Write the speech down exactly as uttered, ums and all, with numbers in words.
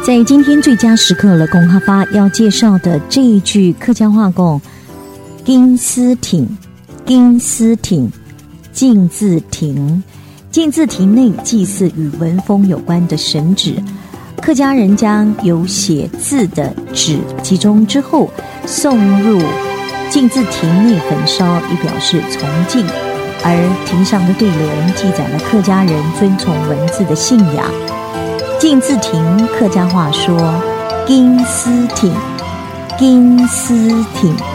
在今天最佳时刻了，龚哈发要介绍的这一句客家话讲金丝挺金丝挺镜字亭，镜字亭内祭祀与文风有关的神纸，客家人将有写字的纸集中之后送入镜字亭内焚烧，以表示崇敬。而亭上的对联记载了客家人遵从文字的信仰。镜字亭客家话说金丝挺金丝挺